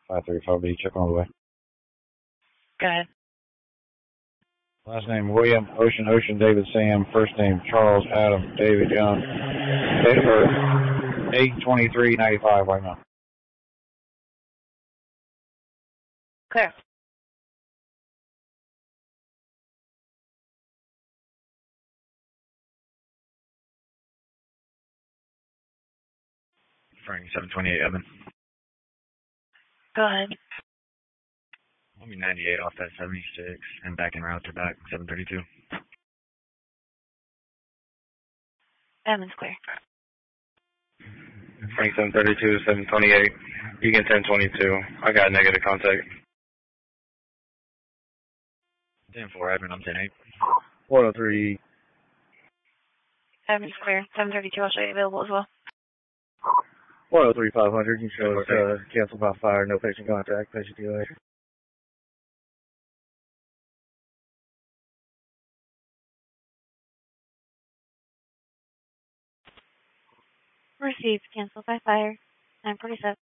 535B, check on the way. Go ahead. Last name William, Ocean, David, Sam. First name Charles, Adam, David, John. Date of birth 8/23/95 right now. Clear. Frank 728 Evan. Go ahead. I'll be 98 off that 76 and back en route to back 732. Evan's clear. Frank 732, 728. Egan 1022. I got negative contact. 10-4 Evan, I'm 10-8. 103. Evan's clear. 732, I'll show you available as well. 103, 500. You show us cancel by fire, no patient contact, patient delay. Received. Cancel by fire. 947.